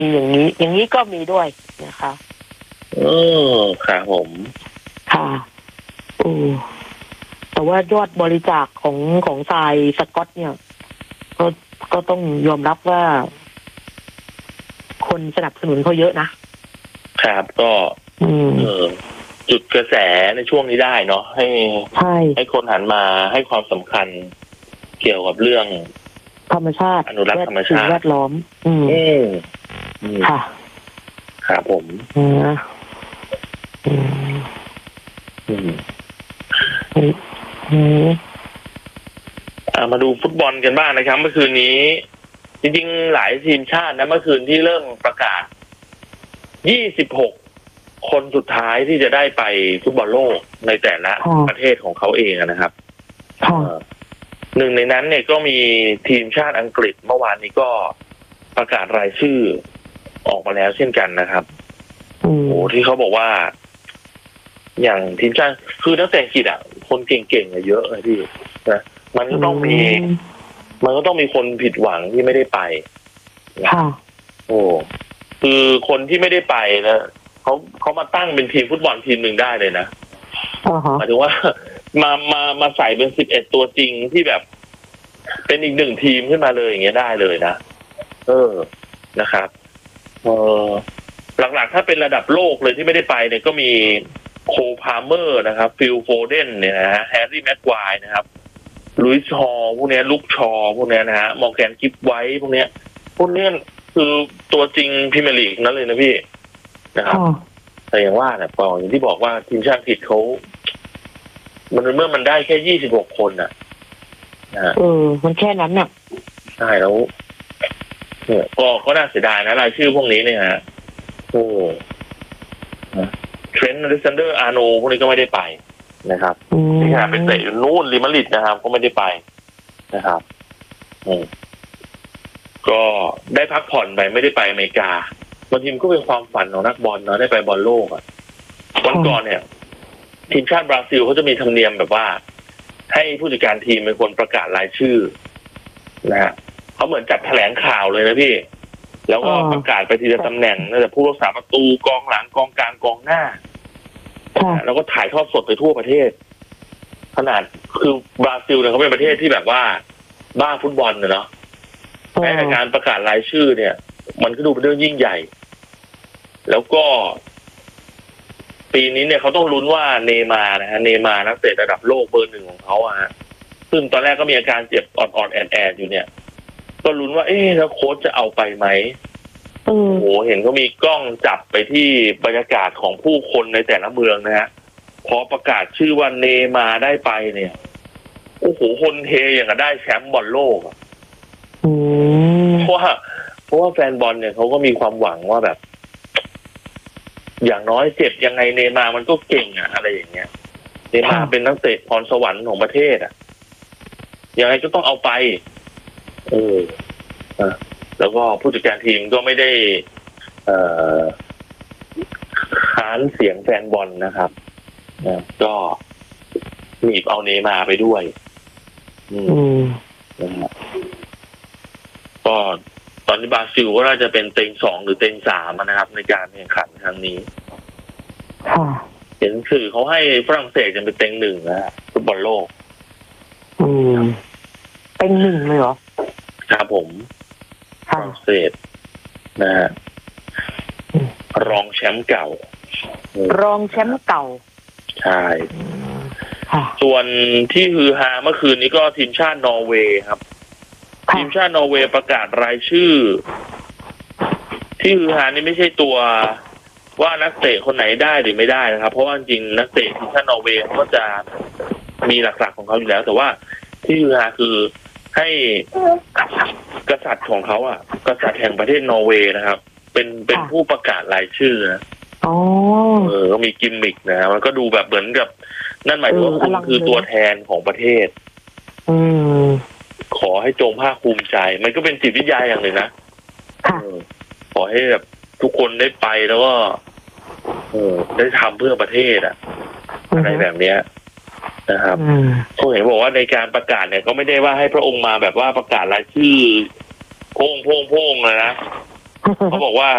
มีอย่างนี้ก็มีด้วยนะคะครับผมค่ะแต่ว่ายอดบริจาคของทรายสกอตเนี่ยก็ต้องยอมรับว่าคนสนับสนุนเขาเยอะนะครับก็จุดกระแสในช่วงนี้ได้เนาะให้คนหันมาให้ความสำคัญเกี่ยวกับเรื่องธรรมชาติอนุรักษ์ธรรมชาติแวดล้อมค่ะครับผมมาดูฟุตบอลกันบ้างนะครับเมื่อคืนนี้จริงๆหลายทีมชาตินะเมื่อคืนที่เริ่มประกาศ26คนสุดท้ายที่จะได้ไปฟุตบอลโลกในแต่ละประเทศของเขาเองนะครับหนึ่งในนั้นเนี่ยก็มีทีมชาติอังกฤษเมื่อวานนี้ก็ประกาศรายชื่อออกมาแล้วเช่นกันนะครับโอ้ที่เขาบอกว่าอย่างทีมชาติคือนักเตะอังกฤษคนเก่งๆเยอะเลยพี่นะมันก็ต้องมีคนผิดหวังที่ไม่ได้ไปคือคนที่ไม่ได้ไปนะเขามาตั้งเป็นทีมฟุตบอลทีมหนึ่งได้เลยนะหมายถึงว่ามาใส่เป็น11ตัวจริงที่แบบเป็นอีกหนึ่งทีมขึ้นมาเลยอย่างเงี้ยได้เลยนะนะครับหลักๆถ้าเป็นระดับโลกเลยที่ไม่ได้ไปเนี่ยก็มีโคพาเมอร์นะครับฟิลโฟเดนเนี่ยนะฮะแฮร์รี่แม็กควายนะครับลุยส์ชอพวกนี้ลุกชอพวกนี้นะฮะมอร์แกนกิฟไว้พวกนี้คือตัวจริงพรีเมียร์ลีกนั้นเลยนะพี่นะครับแต่อย่างว่าเนี่ยอย่างที่บอกว่าทีมชาติอังกฤษเขามันเมื่อมันได้แค่26คนนะมันแค่นั้นน่ะใช่แล้วเนี่ยก็น่าเสียดายนะรายชื่อพวกนี้เนี่ยฮะเทรนต์อเล็กซานเดอร์อาร์โนพวกนี้ก็ไม่ได้ไปนะครับที่ขณะเป็นเตะอยู่นู่นริมาริดนะครับก็ไม่ได้ไปนะครับก็ได้พักผ่อนไปไม่ได้ไปอเมริกาบางทีมก็เป็นความฝันของนักบอลเนาะได้ไปบอลโลกวันก่อนเนี่ยทีมชาติบราซิลเขาจะมีธรรมเนียมแบบว่าให้ผู้จัดการทีมเป็นคนประกาศรายชื่อนะฮะเขาเหมือนจัดแถลงข่าวเลยนะพี่แล้วก็ประกาศไปทีละตำแหน่งตั้งแต่ผู้รักษาประตูกองหลังกองกลางกองหน้าแล้วก็ถ่ายทอดสดไปทั่วประเทศขนาดคือบราซิลเนี่ยเขาเป็นประเทศที่แบบว่าบ้าฟุตบอลเนาะแม้แต่การประกาศรายชื่อเนี่ยมันก็ดูเป็นเรื่องยิ่งใหญ่แล้วก็ปีนี้เนี่ยเขาต้องลุ้นว่าเนย์มาร์นะฮะเนย์มาร์นักเตะระดับโลกเบอร์หนึ่งของเขาซึ่งตอนแรกก็มีอาการเจ็บอ่อนๆแอดๆอยู่เนี่ยก็ลุ้นว่าแล้วโค้ชจะเอาไปไหมโอ้โหเห็นเขามีกล้องจับไปที่บรรยากาศของผู้คนในแต่ละเมืองนะฮะพอประกาศชื่อว่าเนย์มาร์ได้ไปเนี่ยโอ้โหคนเทอย่างกับได้แชมป์บอลโลกเพราะว่าแฟนบอลเนี่ยเขาก็มีความหวังว่าแบบอย่างน้อยเจ็บยังไงเนย์มาร์มันก็เก่งอะไรอย่างเงี้ยเนย์มาร์เป็นนักเตะพรสวรรค์ของประเทศยังไงก็ต้องเอาไปแล้วก็ผู้จัดการทีมก็ไม่ได้ค้านเสียงแฟนบอลนะครับก็หนีบเอาเนย์มาร์ไปด้วยก็ตอนนี้บราซิลก็น่าจะเป็นเต็ง2หรือเต็ง3นะครับในการแข่งขันครั้งนี้เห็นสื่อเขาให้ฝรั่งเศสจะเป็นเต็ง1นะฟุตบอลโลกเต็ง1เลยเหรอครับผมฝรั่งเศสนะฮะรองแชมป์เก่าใช่ส่วนที่ฮือฮาเมื่อคืนนี้ก็ทีมชาตินอร์เวย์ครับทีมชาตินอร์เวย์ประกาศรายชื่อที่ฮือฮานี่ไม่ใช่ตัวว่านักเตะคนไหนได้หรือไม่ได้นะครับเพราะว่าจริงนักเตะทีมชาตินอร์เวย์ก็จะมีหลักๆของเขาอยู่แล้วแต่ว่าที่ฮือฮาคือให้กษัตริย์ของเขากษัตริย์แห่งประเทศนอร์เวย์นะครับเป็นผู้ประกาศรายชื่อนะก็มีกิมมิกนะมันก็ดูแบบเหมือนกับนั่นหมายถึงว่าคุณคือตัวแทนของประเทศขอให้จงภาคภูมิใจมันก็เป็นจิตวิทยาอย่างหนึ่งนะขอให้แบบทุกคนได้ไปแล้วก็ได้ทำเพื่อประเทศอะไรแบบเนี้ยนะครับเขาเห็นบอกว่าในการประกาศเนี่ยก็ไม่ได้ว่าให้พระองค์มาแบบว่าประกาศรายชื่อโพ่งเลยนะเขาบอกว่า